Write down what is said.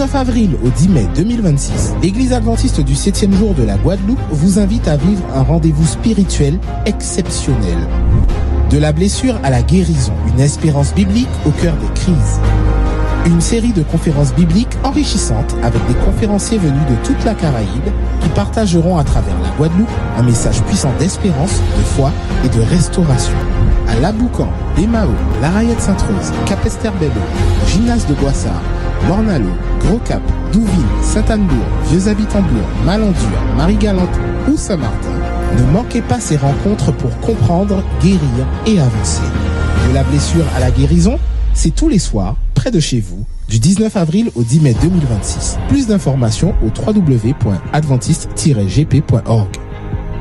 19 avril au 10 mai 2026, l'Église adventiste du 7e jour de la Guadeloupe vous invite à vivre un rendez-vous spirituel exceptionnel. De la blessure à la guérison, une espérance biblique au cœur des crises. Une série de conférences bibliques enrichissantes avec des conférenciers venus de toute la Caraïbe qui partageront à travers la Guadeloupe un message puissant d'espérance, de foi et de restauration. À Laboucan, Bémao, La Rayette Sainte-Rose, Cap-Esther-Bello, Gymnase de Boissard, Mornalo, Gros-Cap, Douville, Sainte-Anne-Bourg, Vieux-Habitants-Bourg, Malandure, Marie-Galante ou Saint-Martin. Ne manquez pas ces rencontres pour comprendre, guérir et avancer. De la blessure à la guérison, c'est tous les soirs, près de chez vous, du 19 avril au 10 mai 2026. Plus d'informations au www.adventiste-gp.org.